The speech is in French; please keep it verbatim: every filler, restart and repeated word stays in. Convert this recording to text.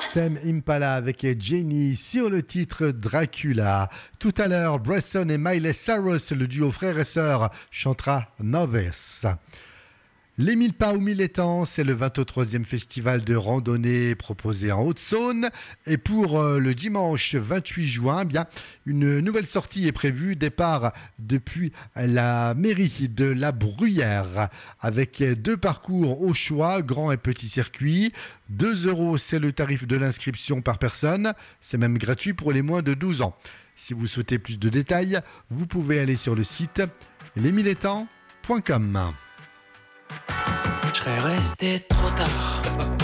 Tame Impala avec Jenny sur le titre Dracula. Tout à l'heure, Bresson et Miley Cyrus, le duo frère et sœur, chantera Novice. Les mille pas ou mille étangs, c'est le vingt-troisième festival de randonnée proposé en Haute-Saône. Et pour euh, le dimanche vingt-huit juin, bien, une nouvelle sortie est prévue. Départ depuis la mairie de La Bruyère avec deux parcours au choix, grand et petit circuit. deux euros, c'est le tarif de l'inscription par personne. C'est même gratuit pour les moins de douze ans. Si vous souhaitez plus de détails, vous pouvez aller sur le site les mille étangs point com. Je serais resté trop tard.